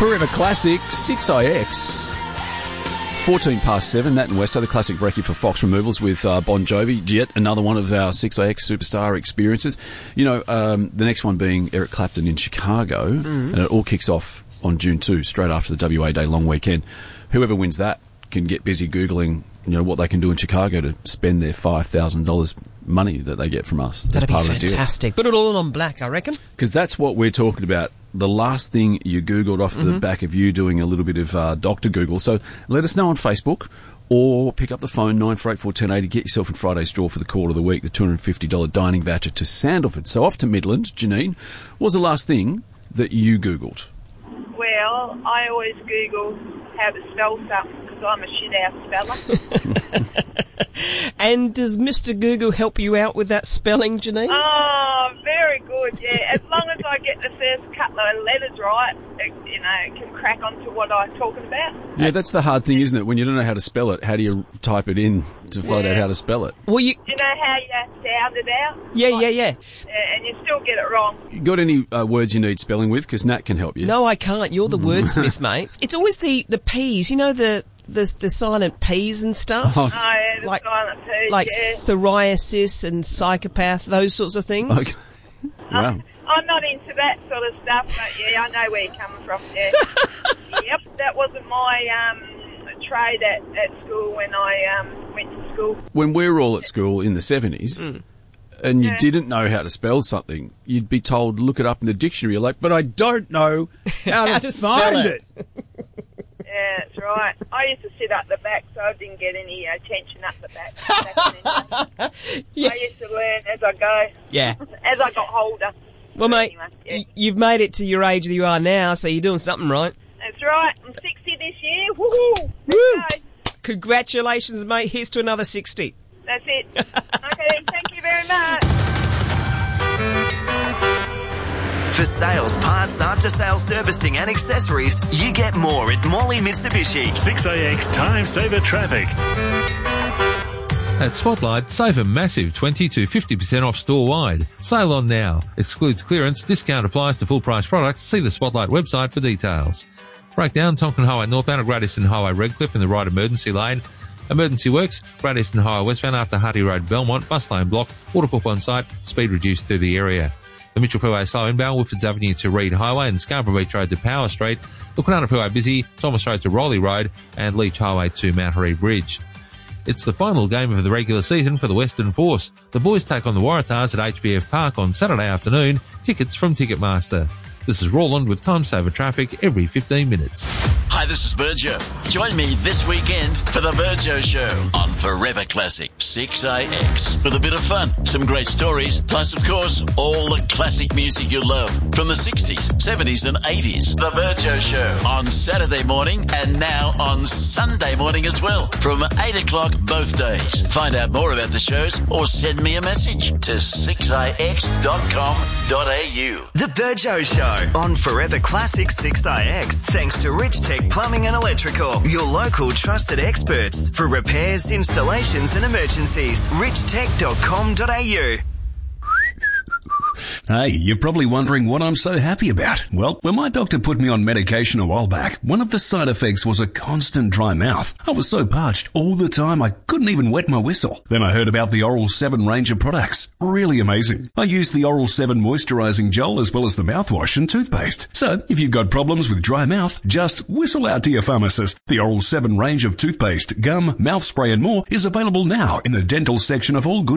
Forever Classic, 6IX. 14 past 7, Nat and Westo, the classic brekkie for Fox Removals with Bon Jovi, yet another one of our 6IX superstar experiences. You know, the next one being Eric Clapton in Chicago, and it all kicks off on June 2, straight after the WA Day long weekend. Whoever wins that can get busy Googling, you know, what they can do in Chicago to spend their $5,000 money that they get from us. That'd be fantastic. Put it all on black, I reckon. Because that's what we're talking about. The last thing you Googled off the back of you doing a little bit of Dr. Google. So let us know on Facebook or pick up the phone, 94841080. Get yourself in Friday's draw for the call of the week, the $250 dining voucher to Sandalford. So off to Midland. Janine, what was the last thing that you Googled? Well, I always Google how to spell something because I'm a shit-out speller. And does Mr. Google help you out with that spelling, Janine? Oh, very good, yeah. As long as I get the first couple of letters right, it can crack onto what I'm talking about. Yeah, that's the hard thing, isn't it? When you don't know how to spell it, how do you type it in to find out how to spell it? Well, you know how you sound it out? Yeah. And you still get it wrong. You got any words you need spelling with? Because Nat can help you. No, I can't. You're the wordsmith, mate. It's always the P's, you know, the silent P's and stuff. Oh, yeah, the silent P's, like psoriasis and psychopath, those sorts of things. Okay. Wow. I'm not into that sort of stuff, but yeah, I know where you're coming from, yeah. Yep, that wasn't my trade at school when I went to school. When we were all at school in the 70s, and you didn't know how to spell something, you'd be told, look it up in the dictionary. You're like, but I don't know how to find it. Yeah, that's right. I used to sit up the back, so I didn't get any attention up the back. Yeah. I used to learn as I go. Yeah. As I got older. Well, mate, anyway, you've made it to your age that you are now, so you're doing something right. That's right. I'm 60 this year. Woohoo! Woo! Congratulations, mate. Here's to another 60. That's it. Okay, thank you very much. For sales, parts, after-sales servicing and accessories, you get more at Morley Mitsubishi. 6AX Time Saver Traffic. At Spotlight, save a massive 20 to 50% off store-wide. Sale on now. Excludes clearance. Discount applies to full-price products. See the Spotlight website for details. Breakdown, Tonkin Highway northbound at Great Eastern Highway Redcliffe in the right emergency lane. Emergency works, Great Eastern Highway westbound after Harty Road Belmont, bus lane block, water pump on site, speed reduced through the area. The Mitchell Freeway slow inbound, Woodfords Avenue to Reed Highway and Scarborough Beach Road to Power Street, the Kwinana Freeway busy, Thomas Road to Rowley Road and Leach Highway to Mount Harry Bridge. It's the final game of the regular season for the Western Force. The boys take on the Waratahs at HBF Park on Saturday afternoon. Tickets from Ticketmaster. This is Roland with Time Saver Traffic every 15 minutes. Hi, this is Burjo. Join me this weekend for the Burjo Show on Forever Classic 6AX. With a bit of fun, some great stories, plus, of course, all the classic music you love from the 60s, 70s and 80s. The Burjo Show on Saturday morning and now on Sunday morning as well from 8 o'clock both days. Find out more about the shows or send me a message to 6ix.com.au. The Burjo Show on Forever Classic 6IX. Thanks to Rich Tech Plumbing and Electrical, your local trusted experts for repairs, installations and emergencies. richtech.com.au. Hey, you're probably wondering what I'm so happy about. Well, when my doctor put me on medication a while back, one of the side effects was a constant dry mouth. I was so parched all the time I couldn't even wet my whistle. Then I heard about the Oral 7 range of products. Really amazing. I used the Oral 7 moisturizing gel as well as the mouthwash and toothpaste. So, if you've got problems with dry mouth, just whistle out to your pharmacist. The Oral 7 range of toothpaste, gum, mouth spray and more is available now in the dental section of all good